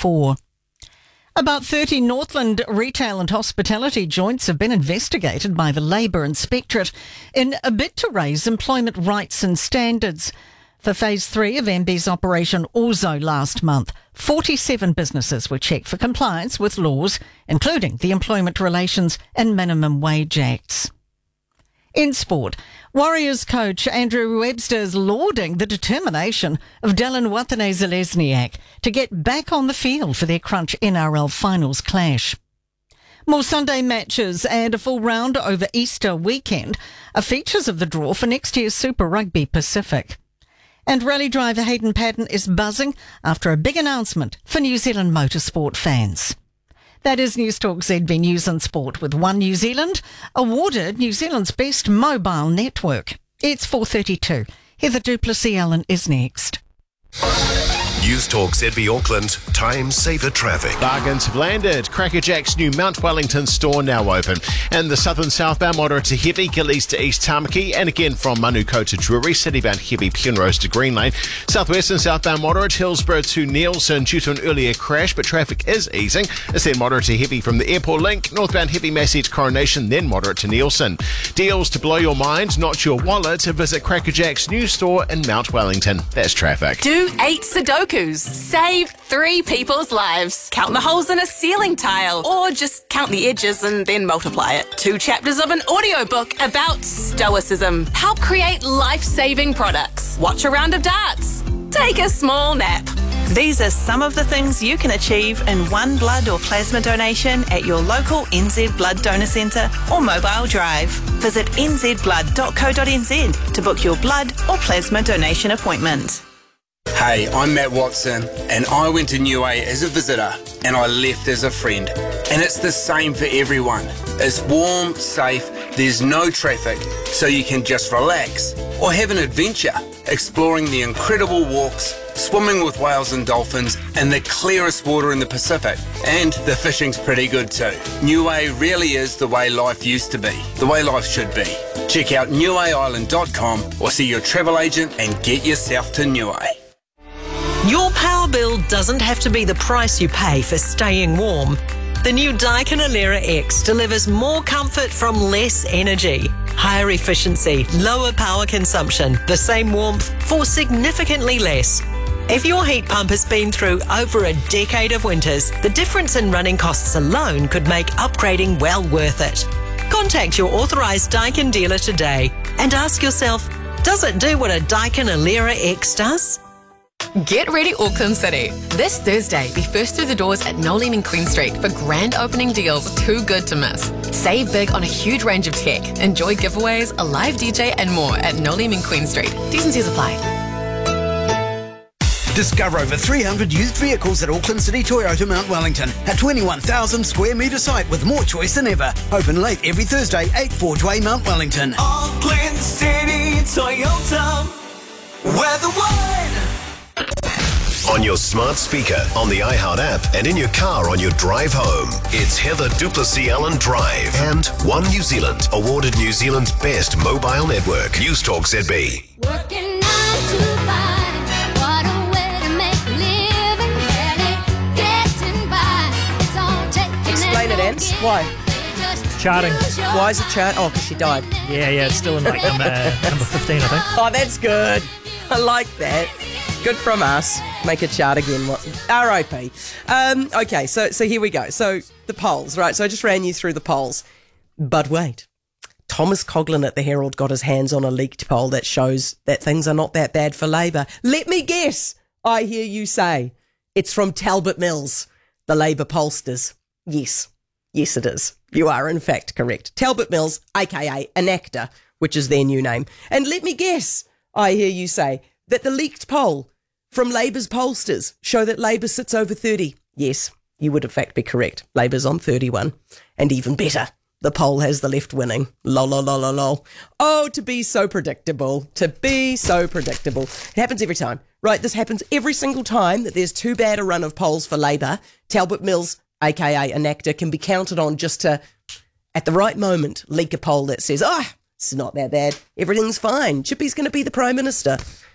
4. About 30 Northland retail and hospitality joints have been investigated by the Labour Inspectorate in a bid to raise employment rights and standards. For Phase 3 of MB's Operation Orzo last month, 47 businesses were checked for compliance with laws, including the Employment Relations and Minimum Wage Acts. In sport, Warriors coach Andrew Webster is lauding the determination of Dylan Watene-Zelezniak to get back on the field for their crunch NRL finals clash. More Sunday matches and a full round over Easter weekend are features of the draw for next year's Super Rugby Pacific. And rally driver Hayden Paddon is buzzing after a big announcement for New Zealand motorsport fans. That is Newstalk ZB News and Sport with One New Zealand, awarded New Zealand's best mobile network. It's 4:32. Heather Duplessis-Allen is next. Newstalk ZB Auckland, time saver traffic. Bargains have landed. Crackerjack's new Mount Wellington store now open. And the southern southbound moderate to heavy, Gillies to East Tamaki, and again from Manukau to Drury, citybound heavy Penrose to Green Lane. Southwest and southbound moderate, Hillsborough to Neilson due to an earlier crash, but traffic is easing. It's then moderate to heavy from the airport link, northbound heavy Massey to Coronation, then moderate to Neilson. Deals to blow your mind, not your wallet. Visit Crackerjack's new store in Mount Wellington. That's traffic. Do 8 Sudokus. Save 3 people's lives. Count the holes in a ceiling tile, or just count the edges and then multiply it. 2 chapters of an audiobook about stoicism. Help create life-saving products. Watch a round of darts. Take a small nap. These are some of the things you can achieve in one blood or plasma donation at your local NZ Blood Donor Centre or mobile drive. Visit nzblood.co.nz to book your blood or plasma donation appointment. Hey, I'm Matt Watson, and I went to Niue as a visitor, and I left as a friend. And it's the same for everyone. It's warm, safe, there's no traffic, so you can just relax or have an adventure, exploring the incredible walks, swimming with whales and dolphins, and the clearest water in the Pacific. And the fishing's pretty good too. Niue really is the way life used to be, the way life should be. Check out niueisland.com or see your travel agent and get yourself to Niue. Your power bill doesn't have to be the price you pay for staying warm. The new Daikin Alera X delivers more comfort from less energy, higher efficiency, lower power consumption, the same warmth for significantly less. If your heat pump has been through over a decade of winters, the difference in running costs alone could make upgrading well worth it. Contact your authorised Daikin dealer today and ask yourself, does it do what a Daikin Alera X does? Get ready, Auckland City. This Thursday, be first through the doors at Nolim and Queen Street for grand opening deals too good to miss. Save big on a huge range of tech. Enjoy giveaways, a live DJ and more at Nolim and Queen Street. T's and C's apply. Discover over 300 used vehicles at Auckland City Toyota Mount Wellington. A 21,000 square metre site with more choice than ever. Open late every Thursday, 8 Forgeway, Mount Wellington. Auckland City Toyota, we're the one. On your smart speaker, on the iHeart app, and in your car on your drive home. It's Heather Duplessis-Allen Drive and One New Zealand, awarded New Zealand's best mobile network. Newstalk ZB. Working 9 to 5, what a way to make a living, barely getting by. It's all taking. Explain it, Ants. Why? Charting. Why is it charting? Oh, because she died. Yeah, it's still in like number 15, I think. Oh, that's good. I like that. Good from us. Make a chart again. R.I.P. Okay, so here we go. So the polls, right? So I just ran you through the polls. But wait. Thomas Coughlin at the Herald got his hands on a leaked poll that shows that things are not that bad for Labour. Let me guess. I hear you say. It's from Talbot Mills, the Labour pollsters. Yes. Yes, it is. You are, in fact, correct. Talbot Mills, a.k.a. Enacta, which is their new name. And let me guess. I hear you say that the leaked poll from Labour's pollsters show that Labour sits over 30. Yes, you would in fact be correct. Labour's on 31. And even better, the poll has the left winning. Lol, lol, lol, lol, lol. Oh, to be so predictable. To be so predictable. It happens every time. Right, this happens every single time that there's too bad a run of polls for Labour. Talbot Mills, a.k.a. Enacta, can be counted on just to, at the right moment, leak a poll that says, it's not that bad. Everything's fine. Chippy's going to be the Prime Minister.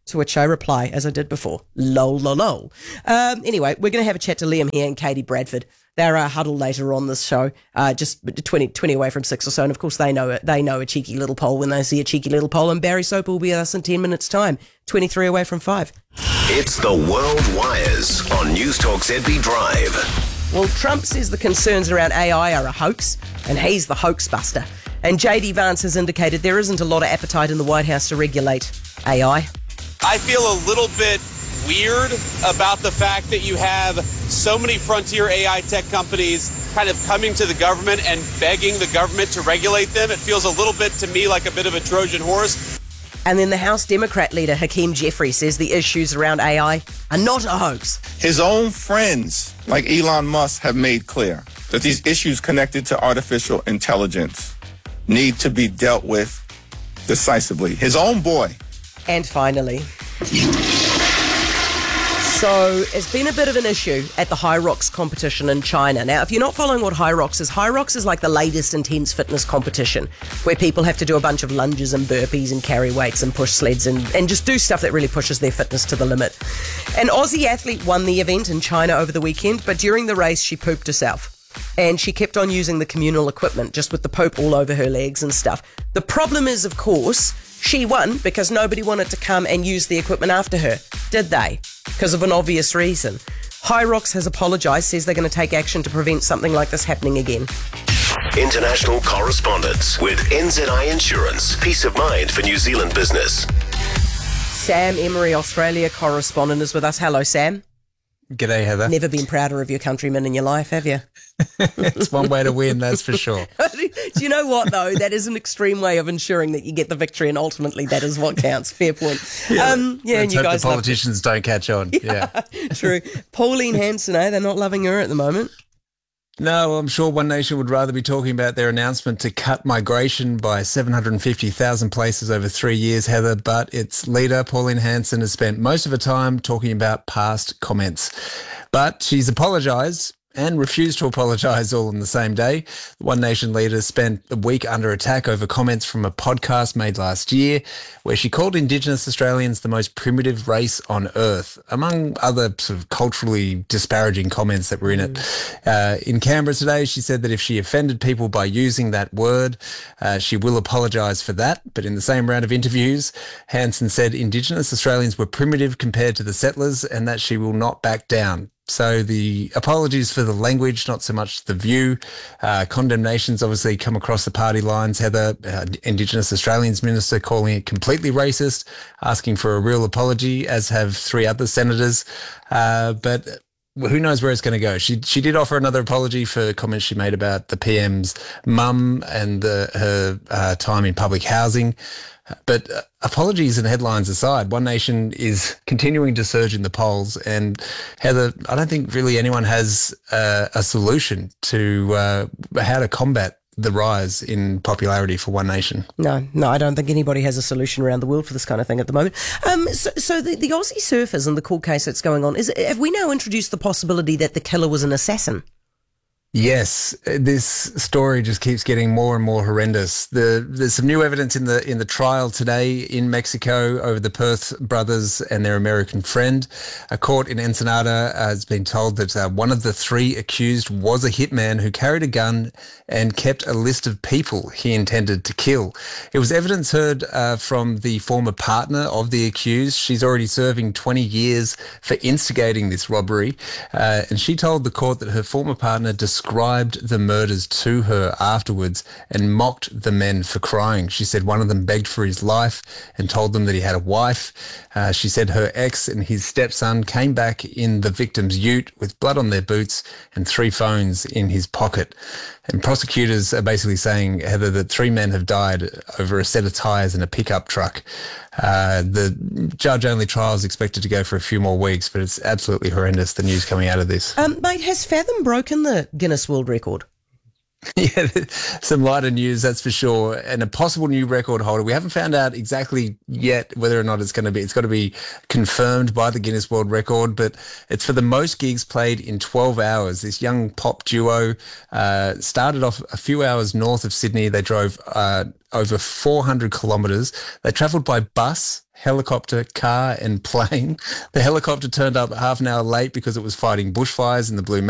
To which I reply, as I did before, lol, lol, lol. Anyway, we're going to have a chat to Liam here and Katie Bradford. They're huddled later on this show, just 20 away from 6 or so. And of course, they know it. They know a cheeky little poll when they see a cheeky little poll. And Barry Soper will be with us in 10 minutes' time, 23 away from 5. It's the World Wires on News Talk ZB Drive. Well, Trump says the concerns around AI are a hoax, and he's the hoax buster. And JD Vance has indicated there isn't a lot of appetite in the White House to regulate AI. I feel a little bit weird about the fact that you have so many frontier AI tech companies kind of coming to the government and begging the government to regulate them. It feels a little bit to me like a bit of a Trojan horse. And then the House Democrat leader, Hakeem Jeffrey, says the issues around AI are not a hoax. His own friends, like Elon Musk, have made clear that these issues connected to artificial intelligence need to be dealt with decisively. His own boy. And finally, so it's been a bit of an issue at the High Rocks competition in China. Now, if you're not following what High Rocks is like the latest intense fitness competition where people have to do a bunch of lunges and burpees and carry weights and push sleds and just do stuff that really pushes their fitness to the limit. An Aussie athlete won the event in China over the weekend, but during the race she pooped herself. And she kept on using the communal equipment, just with the poop all over her legs and stuff. The problem is, of course, she won because nobody wanted to come and use the equipment after her, did they? Because of an obvious reason. High Rocks has apologised, says they're going to take action to prevent something like this happening again. International correspondence with NZI Insurance. Peace of mind for New Zealand business. Sam Emery, Australia correspondent, is with us. Hello, Sam. G'day, Heather. Never been prouder of your countrymen in your life, have you? It's one way to win, that's for sure. Do you know what, though? That is an extreme way of ensuring that you get the victory, and ultimately that is what counts. Fair point. And you guys hope the politicians don't catch on. Yeah. True. Pauline Hanson, they're not loving her at the moment. No, I'm sure One Nation would rather be talking about their announcement to cut migration by 750,000 places over 3 years, Heather, but its leader, Pauline Hanson, has spent most of her time talking about past comments. But she's apologised and refused to apologise all on the same day. The One Nation leader spent a week under attack over comments from a podcast made last year where she called Indigenous Australians the most primitive race on earth, among other sort of culturally disparaging comments that were in it. In Canberra today, she said that if she offended people by using that word, she will apologise for that. But in the same round of interviews, Hanson said Indigenous Australians were primitive compared to the settlers and that she will not back down. So the apologies for the language, not so much the view. Condemnations obviously come across the party lines. Heather, Indigenous Australians Minister, calling it completely racist, asking for a real apology, as have 3 other senators. But who knows where it's going to go. She did offer another apology for comments she made about the PM's mum and her time in public housing. But apologies and headlines aside, One Nation is continuing to surge in the polls. And Heather, I don't think really anyone has a solution to how to combat the rise in popularity for One Nation. No, I don't think anybody has a solution around the world for this kind of thing at the moment. So the Aussie surfers and the court case that's going on, have we now introduced the possibility that the killer was an assassin? Yes, this story just keeps getting more and more horrendous. There's some new evidence in the trial today in Mexico over the Perth brothers and their American friend. A court in Ensenada has been told that one of the 3 accused was a hitman who carried a gun and kept a list of people he intended to kill. It was evidence heard from the former partner of the accused. She's already serving 20 years for instigating this robbery, and she told the court that her former partner described the murders to her afterwards and mocked the men for crying. She said one of them begged for his life and told them that he had a wife. She said her ex and his stepson came back in the victim's ute with blood on their boots and 3 phones in his pocket. And prosecutors are basically saying, Heather, that 3 men have died over a set of tyres in a pickup truck. The judge-only trial is expected to go for a few more weeks, but it's absolutely horrendous, the news coming out of this. Mate, has Fathom broken the Guinness World Record? Yeah, some lighter news, that's for sure. And a possible new record holder. We haven't found out exactly yet whether or not it's got to be confirmed by the Guinness World Record, but it's for the most gigs played in 12 hours. This young pop duo started off a few hours north of Sydney. They drove over 400 kilometres. They travelled by bus, helicopter, car and plane. The helicopter turned up half an hour late because it was fighting bushfires in the Blue